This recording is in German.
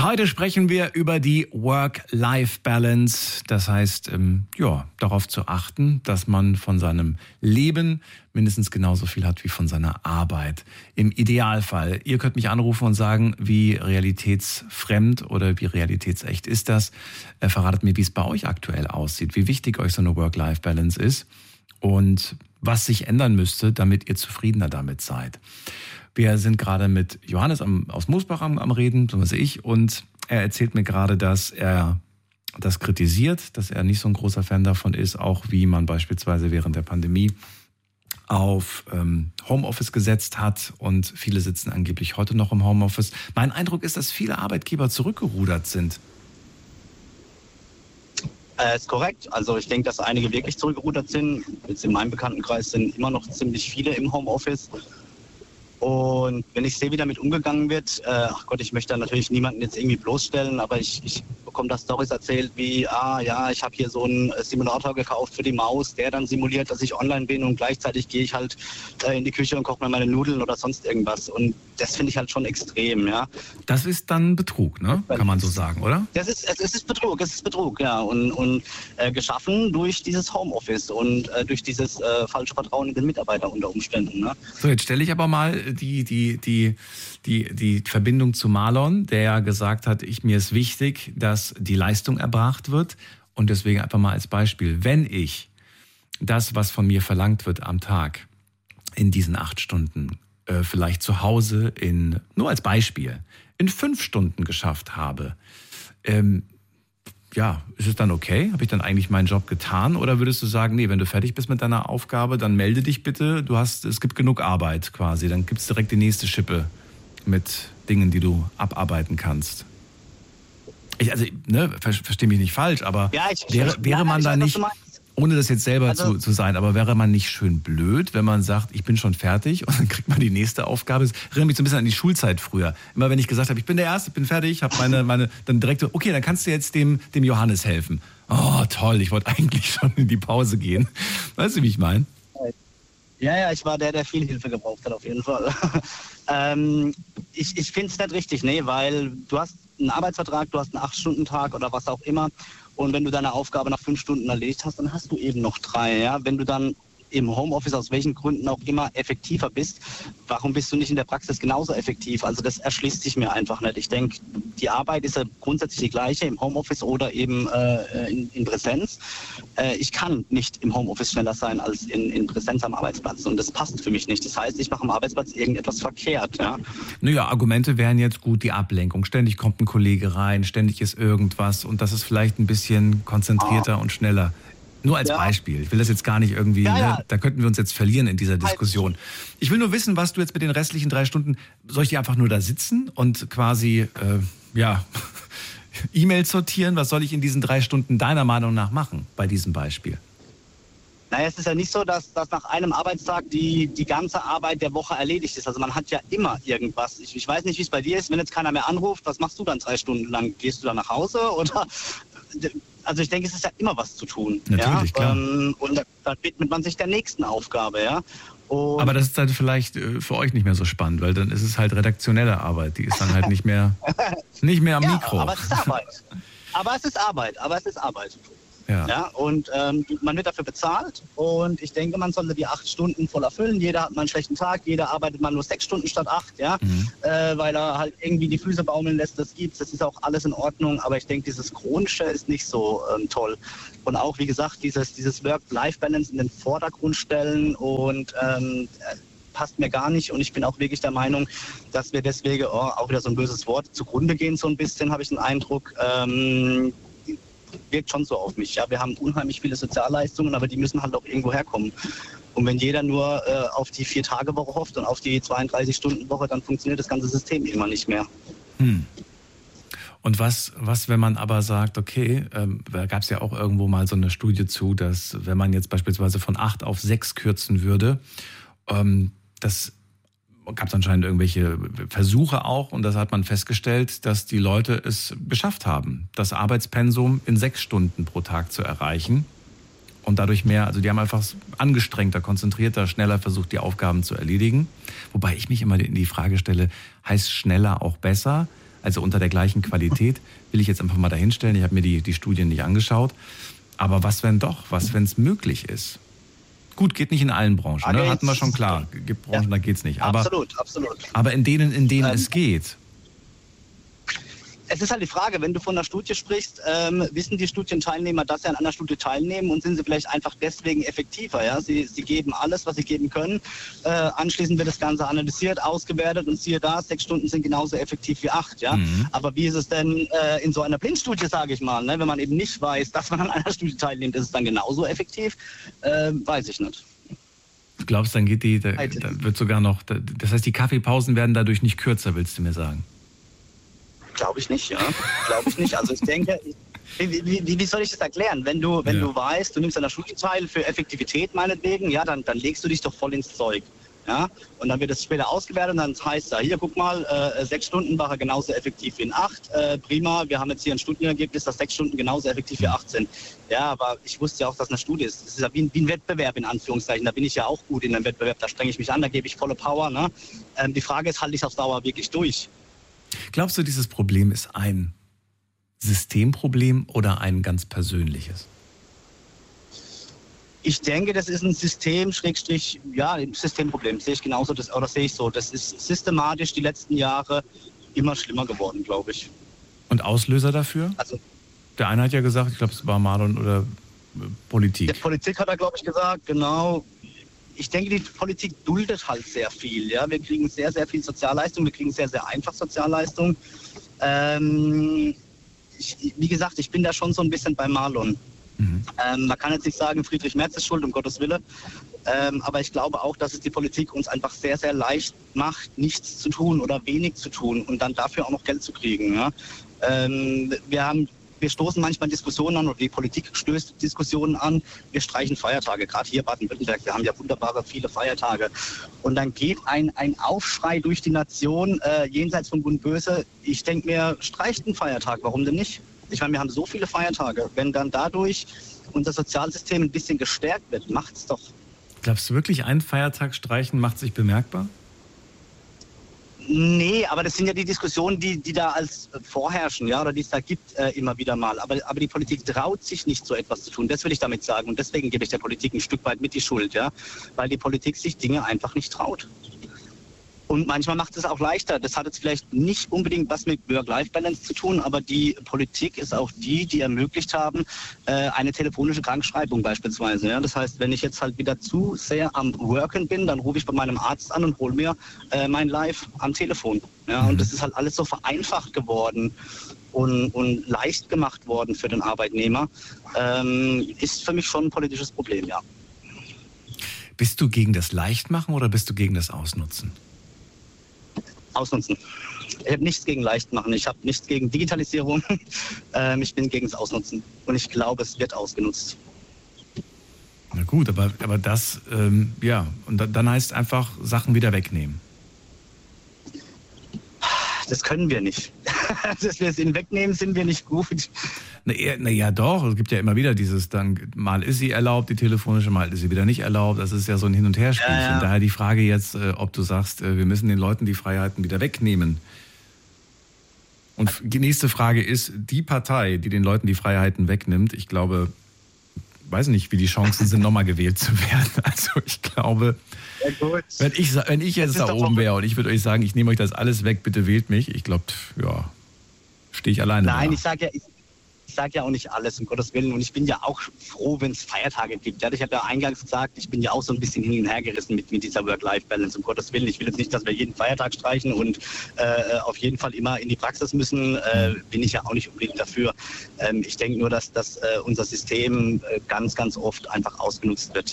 Heute sprechen wir über die Work-Life-Balance. Das heißt, darauf zu achten, dass man von seinem Leben mindestens genauso viel hat wie von seiner Arbeit. Im Idealfall. Ihr könnt mich anrufen und sagen, wie realitätsfremd oder wie realitätsecht ist das. Verratet mir, wie es bei euch aktuell aussieht, wie wichtig euch so eine Work-Life-Balance ist und was sich ändern müsste, damit ihr zufriedener damit seid. Wir sind gerade mit Johannes aus Moosbach am Reden, so was ich, und er erzählt mir gerade, dass er das kritisiert, dass er nicht so ein großer Fan davon ist, auch wie man beispielsweise während der Pandemie auf Homeoffice gesetzt hat und viele sitzen angeblich heute noch im Homeoffice. Mein Eindruck ist, dass viele Arbeitgeber zurückgerudert sind. Ist korrekt. Also ich denke, dass einige wirklich zurückgerudert sind. Jetzt in meinem Bekanntenkreis sind immer noch ziemlich viele im Homeoffice. Und wenn ich sehe, wie damit umgegangen wird, ich möchte da natürlich niemanden jetzt irgendwie bloßstellen, aber ich bekomme da Storys erzählt wie, ich habe hier so einen Simulator gekauft für die Maus, der dann simuliert, dass ich online bin und gleichzeitig gehe ich halt in die Küche und koche mir meine Nudeln oder sonst irgendwas. Und das finde ich halt schon extrem, ja. Das ist dann Betrug, ne? Kann man so sagen, oder? Es ist Betrug, ja. Und geschaffen durch dieses Homeoffice und durch dieses falsche Vertrauen in den Mitarbeiter unter Umständen, ne? So, jetzt stelle ich aber mal die Verbindung zu Marlon, der gesagt hat, mir ist wichtig, dass die Leistung erbracht wird. Und deswegen einfach mal als Beispiel, wenn ich das, was von mir verlangt wird am Tag, in diesen 8 Stunden, vielleicht zu Hause nur als Beispiel, in 5 Stunden geschafft habe, ist es dann okay? Habe ich dann eigentlich meinen Job getan? Oder würdest du sagen, nee, wenn du fertig bist mit deiner Aufgabe, dann melde dich bitte. Es gibt genug Arbeit quasi. Dann gibt es direkt die nächste Schippe mit Dingen, die du abarbeiten kannst. Verstehe mich nicht falsch, aber wäre man da nicht, ohne das jetzt selber zu sein, aber wäre man nicht schön blöd, wenn man sagt, ich bin schon fertig und dann kriegt man die nächste Aufgabe? Das erinnert mich so ein bisschen an die Schulzeit früher. Immer wenn ich gesagt habe, ich bin der Erste, ich bin fertig, habe meine dann direkt so, okay, dann kannst du jetzt dem Johannes helfen. Oh, toll, ich wollte eigentlich schon in die Pause gehen. Weißt du, wie ich meine? Ja, ich war der viel Hilfe gebraucht hat, auf jeden Fall. Ich finde es nicht richtig, weil du hast einen Arbeitsvertrag, du hast einen 8-Stunden-Tag oder was auch immer. Und wenn du deine Aufgabe nach 5 Stunden erledigt hast, dann hast du eben noch 3. Ja? Wenn du dann im Homeoffice aus welchen Gründen auch immer effektiver bist, warum bist du nicht in der Praxis genauso effektiv? Also das erschließt sich mir einfach nicht. Ich denke, die Arbeit ist ja grundsätzlich die gleiche im Homeoffice oder eben in Präsenz. Ich kann nicht im Homeoffice schneller sein als in Präsenz am Arbeitsplatz und das passt für mich nicht. Das heißt, ich mache am Arbeitsplatz irgendetwas verkehrt. Ja? Naja, Argumente wären jetzt gut, die Ablenkung. Ständig kommt ein Kollege rein, ständig ist irgendwas und das ist vielleicht ein bisschen konzentrierter und schneller. Nur als Beispiel. Ich will das jetzt gar nicht irgendwie, da könnten wir uns jetzt verlieren in dieser Diskussion. Ich will nur wissen, was du jetzt mit den restlichen 3 Stunden, soll ich die einfach nur da sitzen und quasi, E-Mails sortieren? Was soll ich in diesen 3 Stunden deiner Meinung nach machen, bei diesem Beispiel? Naja, es ist ja nicht so, dass nach einem Arbeitstag die ganze Arbeit der Woche erledigt ist. Also man hat ja immer irgendwas. Ich weiß nicht, wie es bei dir ist, wenn jetzt keiner mehr anruft, was machst du dann 3 Stunden lang? Gehst du dann nach Hause oder... Also ich denke, es ist ja immer was zu tun. Natürlich, klar. Und dann widmet man sich der nächsten Aufgabe, ja. Aber das ist dann vielleicht für euch nicht mehr so spannend, weil dann ist es halt redaktionelle Arbeit. Die ist dann halt nicht mehr am Mikro. Aber es ist Arbeit. Aber es ist Arbeit. Ja, und man wird dafür bezahlt und ich denke, man sollte die 8 Stunden voll erfüllen. Jeder hat mal einen schlechten Tag, jeder arbeitet mal nur 6 Stunden statt 8, weil er halt irgendwie die Füße baumeln lässt. Das ist auch alles in Ordnung, aber ich denke, dieses Chronische ist nicht so toll. Und auch, wie gesagt, dieses Work-Life-Balance in den Vordergrund stellen und passt mir gar nicht und ich bin auch wirklich der Meinung, dass wir deswegen, auch wieder so ein böses Wort, zugrunde gehen so ein bisschen, habe ich den Eindruck, wirkt schon so auf mich. Ja, wir haben unheimlich viele Sozialleistungen, aber die müssen halt auch irgendwo herkommen. Und wenn jeder nur auf die 4-Tage-Woche hofft und auf die 32-Stunden-Woche, dann funktioniert das ganze System immer nicht mehr. Und was, wenn man aber sagt, okay, da gab es ja auch irgendwo mal so eine Studie zu, dass wenn man jetzt beispielsweise von 8 auf 6 kürzen würde, das gab es anscheinend irgendwelche Versuche auch und das hat man festgestellt, dass die Leute es geschafft haben, das Arbeitspensum in 6 Stunden pro Tag zu erreichen und dadurch mehr, also die haben einfach angestrengter, konzentrierter, schneller versucht, die Aufgaben zu erledigen. Wobei ich mich immer in die Frage stelle, heißt schneller auch besser? also unter der gleichen Qualität, will ich jetzt einfach mal dahinstellen. Ich habe mir die Studien nicht angeschaut. Aber was, wenn es möglich ist? Gut, geht nicht in allen Branchen, ne? Hatten wir schon klar. Gibt Branchen, da geht's nicht. Aber, absolut. Aber in denen es geht. Es ist halt die Frage, wenn du von einer Studie sprichst, wissen die Studienteilnehmer, dass sie an einer Studie teilnehmen und sind sie vielleicht einfach deswegen effektiver? Ja? Sie geben alles, was sie geben können. Anschließend wird das Ganze analysiert, ausgewertet und siehe da, 6 Stunden sind genauso effektiv wie 8. Ja? Aber wie ist es denn in so einer Blindstudie, sage ich mal, ne? Wenn man eben nicht weiß, dass man an einer Studie teilnimmt, ist es dann genauso effektiv? Weiß ich nicht. Du glaubst, dann geht da wird sogar noch, das heißt, die Kaffeepausen werden dadurch nicht kürzer, willst du mir sagen? Glaube ich nicht, ja. Glaube ich nicht. Also ich denke, wie soll ich das erklären? Wenn du weißt, du nimmst an der Studie teil für Effektivität meinetwegen, ja, dann legst du dich doch voll ins Zeug. Ja? Und dann wird es später ausgewertet und dann heißt es, hier, guck mal, 6 Stunden war er genauso effektiv wie in 8. Prima, wir haben jetzt hier ein Studienergebnis, dass 6 Stunden genauso effektiv wie 8 sind. Ja, aber ich wusste ja auch, dass eine Studie ist. Das ist ja wie ein Wettbewerb in Anführungszeichen. Da bin ich ja auch gut in einem Wettbewerb, da strenge ich mich an, da gebe ich volle Power. Ne? Die Frage ist, halte ich auf Dauer wirklich durch? Glaubst du, dieses Problem ist ein Systemproblem oder ein ganz persönliches? Ich denke, das ist ein Systemproblem, sehe ich genauso, sehe ich so. Das ist systematisch die letzten Jahre immer schlimmer geworden, glaube ich. Und Auslöser dafür? Also, der eine hat ja gesagt, ich glaube, es war Marlon oder Politik. Die Politik hat er, glaube ich, gesagt, genau. Ich denke, die Politik duldet halt sehr viel. Ja? Wir kriegen sehr, sehr viel Sozialleistung. Wir kriegen sehr, sehr einfach Sozialleistung. Wie gesagt, ich bin da schon so ein bisschen bei Marlon. Man kann jetzt nicht sagen, Friedrich Merz ist schuld, um Gottes Willen. Aber ich glaube auch, dass es die Politik uns einfach sehr, sehr leicht macht, nichts zu tun oder wenig zu tun und dann dafür auch noch Geld zu kriegen. Ja? Wir stoßen manchmal Diskussionen an oder die Politik stößt Diskussionen an. Wir streichen Feiertage, gerade hier Baden-Württemberg. Wir haben ja wunderbare viele Feiertage. Und dann geht ein Aufschrei durch die Nation jenseits von Gut und Böse. Ich denke mir, streicht einen Feiertag, warum denn nicht? Ich meine, wir haben so viele Feiertage. Wenn dann dadurch unser Sozialsystem ein bisschen gestärkt wird, macht's doch. Glaubst du wirklich, einen Feiertag streichen macht sich bemerkbar? Nee, aber das sind ja die Diskussionen, die da als vorherrschen, ja, oder die es da gibt immer wieder mal. Aber die Politik traut sich nicht, so etwas zu tun. Das will ich damit sagen. Und deswegen gebe ich der Politik ein Stück weit mit die Schuld, ja, weil die Politik sich Dinge einfach nicht traut. Und manchmal macht es auch leichter. Das hat jetzt vielleicht nicht unbedingt was mit Work-Life-Balance zu tun, aber die Politik ist auch die ermöglicht haben, eine telefonische Krankschreibung beispielsweise. Ja? Das heißt, wenn ich jetzt halt wieder zu sehr am Worken bin, dann rufe ich bei meinem Arzt an und hole mir mein Live am Telefon. Ja? Und das ist halt alles so vereinfacht geworden und leicht gemacht worden für den Arbeitnehmer. Ist für mich schon ein politisches Problem, ja. Bist du gegen das Leichtmachen oder bist du gegen das Ausnutzen? Ausnutzen. Ich habe nichts gegen Leichtmachen, ich habe nichts gegen Digitalisierung. Ich bin gegen das Ausnutzen. Und ich glaube, es wird ausgenutzt. Na gut, aber das, und dann heißt einfach Sachen wieder wegnehmen. Das können wir nicht. Dass wir es ihnen wegnehmen, sind wir nicht gut. Ja, doch, es gibt ja immer wieder dieses, dann mal ist sie erlaubt, die telefonische, mal ist sie wieder nicht erlaubt. Das ist ja so ein Hin- und Herspielchen. Ja. Daher die Frage jetzt, ob du sagst, wir müssen den Leuten die Freiheiten wieder wegnehmen. Und die nächste Frage ist, die Partei, die den Leuten die Freiheiten wegnimmt, ich glaube, weiß nicht, wie die Chancen sind, nochmal gewählt zu werden. Also ich glaube, wenn ich jetzt da oben wäre und ich würde euch sagen, ich nehme euch das alles weg, bitte wählt mich. Ich glaube, ja, stehe ich alleine da. Nein, ich sage ja auch nicht alles, um Gottes Willen. Und ich bin ja auch froh, wenn es Feiertage gibt. Ich habe ja eingangs gesagt, ich bin ja auch so ein bisschen hin und her gerissen mit dieser Work-Life-Balance, um Gottes Willen. Ich will jetzt nicht, dass wir jeden Feiertag streichen und auf jeden Fall immer in die Praxis müssen. Bin ich ja auch nicht unbedingt dafür. Ich denke nur, dass unser System ganz, ganz oft einfach ausgenutzt wird.